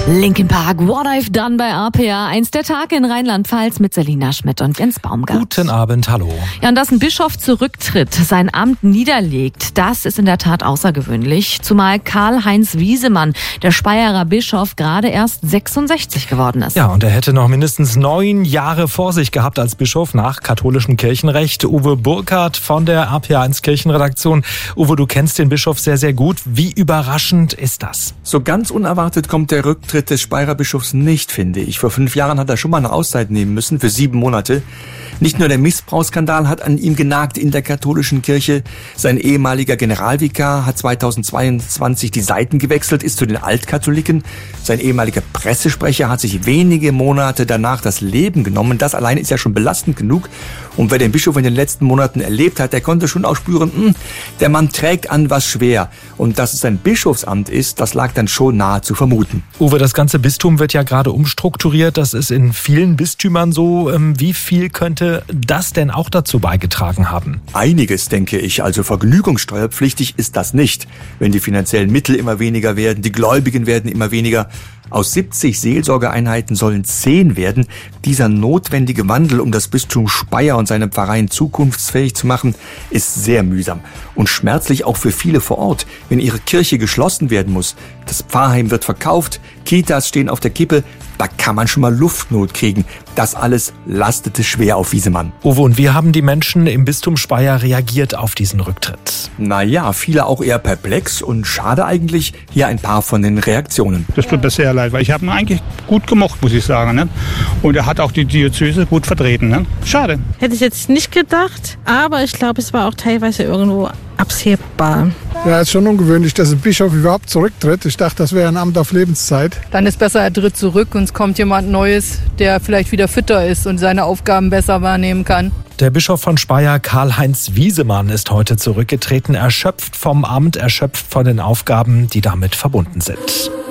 Linkin Park, What I've Done bei RPA. 1 der Tage in Rheinland-Pfalz mit Selina Schmidt und Jens Baumgart. Guten Abend, hallo. Ja, und dass ein Bischof zurücktritt, sein Amt niederlegt, das ist in der Tat außergewöhnlich. Zumal Karl-Heinz Wiesemann, der Speyerer Bischof, gerade erst 66 geworden ist. Ja, und er hätte noch mindestens 9 Jahre vor sich gehabt als Bischof nach katholischem Kirchenrecht. Uwe Burkhardt von der RPA1 Kirchenredaktion. Uwe, du kennst den Bischof sehr, sehr gut. Wie überraschend ist das? So ganz unerwartet kommt der Rücktritt des Speyerer Bischofs nicht, finde ich. Vor 5 Jahren hat er schon mal eine Auszeit nehmen müssen für 7 Monate. Nicht nur der Missbrauchsskandal hat an ihm genagt in der katholischen Kirche. Sein ehemaliger Generalvikar hat 2022 die Seiten gewechselt, ist zu den Altkatholiken. Sein ehemaliger Pressesprecher hat sich wenige Monate danach das Leben genommen. Das allein ist ja schon belastend genug. Und wer den Bischof in den letzten Monaten erlebt hat, der konnte schon auch spüren, der Mann trägt an was schwer. Und dass es ein Bischofsamt ist, das lag dann schon nahe zu vermuten. Uwe, das ganze Bistum wird ja gerade umstrukturiert. Das ist in vielen Bistümern so. Wie viel könnte das denn auch dazu beigetragen haben? Einiges, denke ich. Also vergnügungssteuerpflichtig ist das nicht. Wenn die finanziellen Mittel immer weniger werden, die Gläubigen werden immer weniger. Aus 70 Seelsorgeeinheiten sollen 10 werden. Dieser notwendige Wandel, um das Bistum Speyer und seine Pfarreien zukunftsfähig zu machen, ist sehr mühsam und schmerzlich auch für viele vor Ort, wenn ihre Kirche geschlossen werden muss. Das Pfarrheim wird verkauft, Kitas stehen auf der Kippe, da kann man schon mal Luftnot kriegen. Das alles lastete schwer auf Wiesemann. Uwe, und wie haben die Menschen im Bistum Speyer reagiert auf diesen Rücktritt? Naja, viele auch eher perplex und schade eigentlich. Hier ein paar von den Reaktionen. Das tut mir sehr leid, weil ich habe ihn eigentlich gut gemocht, muss ich sagen. Ne? Und er hat auch die Diözese gut vertreten. Ne? Schade. Hätte ich jetzt nicht gedacht, aber ich glaube, es war auch teilweise irgendwo absehbar. Ja, ist schon ungewöhnlich, dass ein Bischof überhaupt zurücktritt. Ich dachte, das wäre ein Amt auf Lebenszeit. Dann ist besser, er tritt zurück und es kommt jemand Neues, der vielleicht wieder fitter ist und seine Aufgaben besser wahrnehmen kann. Der Bischof von Speyer, Karl-Heinz Wiesemann, ist heute zurückgetreten, erschöpft vom Amt, erschöpft von den Aufgaben, die damit verbunden sind.